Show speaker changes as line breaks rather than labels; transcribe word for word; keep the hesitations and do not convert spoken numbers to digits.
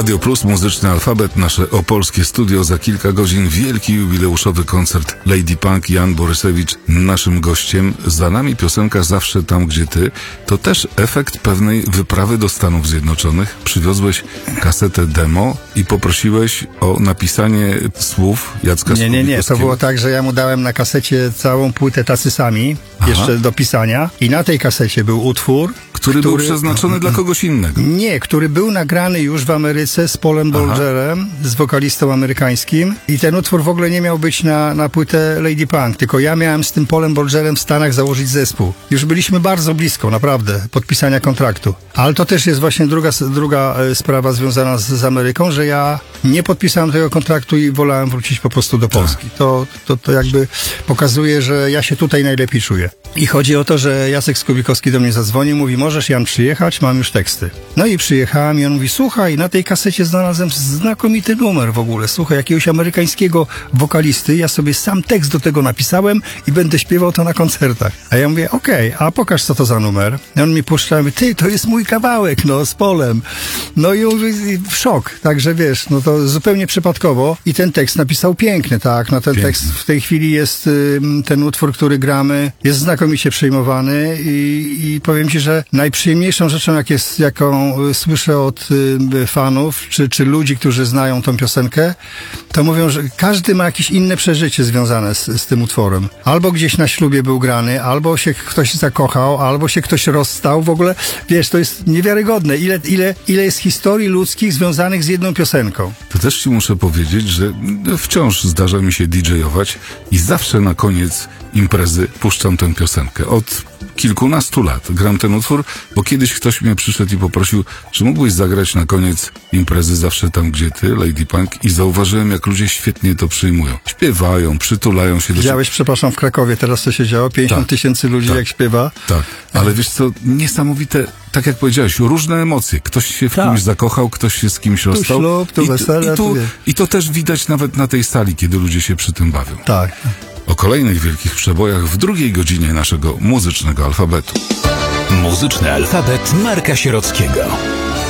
Radio Plus, Muzyczny Alfabet, nasze opolskie studio. Za kilka godzin wielki jubileuszowy koncert Lady Punk. Jan Borysewicz naszym gościem. Za nami piosenka Zawsze tam, gdzie ty. To też efekt pewnej wyprawy do Stanów Zjednoczonych. Przywiozłeś kasetę demo i poprosiłeś o napisanie słów Jacka
Nie, nie, nie. To było tak, że ja mu dałem na kasecie całą płytę Tacy Sami, Aha. jeszcze do pisania. I na tej kasecie był utwór,
który, który był przeznaczony dla kogoś innego.
Nie, który był nagrany już w Ameryce z Paulem Bolgerem, z wokalistą amerykańskim. I ten utwór w ogóle nie miał być na, na płytę Lady Punk, tylko ja miałem z tym Paulem Bolgerem w Stanach założyć zespół. Już byliśmy bardzo blisko, naprawdę, podpisania kontraktu. Ale to też jest właśnie druga, druga sprawa związana z, z Ameryką, że ja nie podpisałem tego kontraktu i wolałem wrócić po prostu do Polski. To, to, to jakby pokazuje, że ja się tutaj najlepiej czuję. I chodzi o to, że Jacek Skubikowski do mnie zadzwonił, mówi, możesz Jan przyjechać, mam już teksty. No i przyjechałem i on mówi, słuchaj, na tej kasecie znalazłem znakomity numer w ogóle, słuchaj, jakiegoś amerykańskiego wokalisty, ja sobie sam tekst do tego napisałem i będę śpiewał to na koncertach. A ja mówię, okej, okay, a pokaż co to za numer. I on mi puszcza, mówi, ty, to jest mój kawałek, no, z Polem. No i mówi, w szok, także wiesz, no to zupełnie przypadkowo i ten tekst napisał piękny, tak, no ten Piękny. tekst w tej chwili jest, ten utwór, który gramy, jest znakomicie przyjmowany i, i powiem ci, że najprzyjemniejszą rzeczą, jak jest, jaką słyszę od y, fanów, czy, czy ludzi, którzy znają tą piosenkę, to mówią, że każdy ma jakieś inne przeżycie związane z, z tym utworem. Albo gdzieś na ślubie był grany, albo się ktoś zakochał, albo się ktoś rozstał. W ogóle, wiesz, to jest niewiarygodne, ile, ile, ile jest historii ludzkich związanych z jedną piosenką.
To też ci muszę powiedzieć, że wciąż zdarza mi się didżejować i zawsze na koniec imprezy puszczam tę piosenkę. Od kilkunastu lat gram ten utwór, bo kiedyś ktoś mnie przyszedł i poprosił, czy mógłbyś zagrać na koniec imprezy Zawsze tam, gdzie ty, Lady Punk, i zauważyłem, jak ludzie świetnie to przyjmują. Śpiewają, przytulają się do
Widziałeś, przepraszam, w Krakowie teraz co się działo? pięćdziesiąt tysięcy ludzi tak, jak śpiewa.
Tak, ale wiesz co, niesamowite, tak jak powiedziałeś, różne emocje. Ktoś się w tak. kimś zakochał, ktoś się z kimś
tu
rozstał.
Ślub, tu
I,
wesele,
i, tu,
tu
I to też widać nawet na tej sali, kiedy ludzie się przy tym bawią.
Tak.
O kolejnych wielkich przebojach w drugiej godzinie naszego muzycznego alfabetu.
Muzyczny alfabet Marka Sierockiego.